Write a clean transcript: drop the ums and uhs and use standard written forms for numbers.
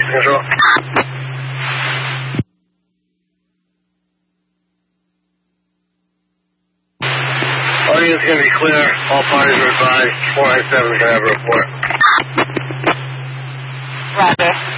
control. Audience going to be clear. All parties are advised. 497 can have a report. Roger.